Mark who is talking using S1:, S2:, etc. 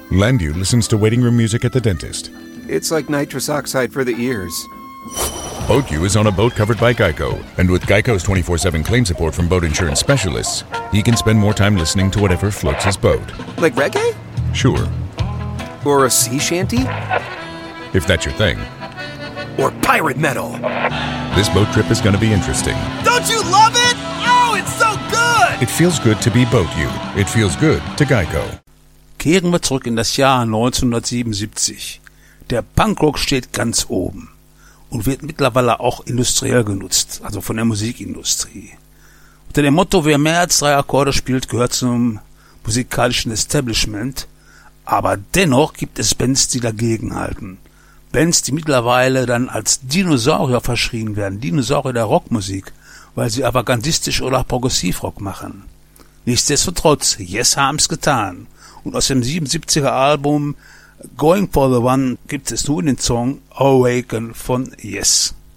S1: Landu listens to waiting room music at the dentist.
S2: It's like nitrous oxide for the ears.
S1: BoatU is on a boat covered by Geico. And with Geico's 24/7 claim support from boat insurance specialists, he can spend more time listening to whatever floats his boat.
S2: Like reggae?
S1: Sure.
S2: Or a sea shanty?
S1: If that's your thing.
S2: Or pirate metal?
S1: This boat trip is going to be interesting.
S2: Don't you love it? Oh, it's so good!
S1: It feels good to be BoatU. It feels good to Geico.
S3: Kehren wir zurück in das Jahr 1977. Der Punkrock steht ganz oben und wird mittlerweile auch industriell genutzt, also von der Musikindustrie. Unter dem Motto, wer mehr als 3 Akkorde spielt, gehört zum musikalischen Establishment, aber dennoch gibt es Bands, die dagegenhalten. Bands, die mittlerweile dann als Dinosaurier verschrien werden, Dinosaurier der Rockmusik, weil sie avantgardistisch oder Progressivrock machen. Nichtsdestotrotz, Yes haben's getan. Und aus dem 77er Album Going for the One gibt es nun den Song Awaken von Yes.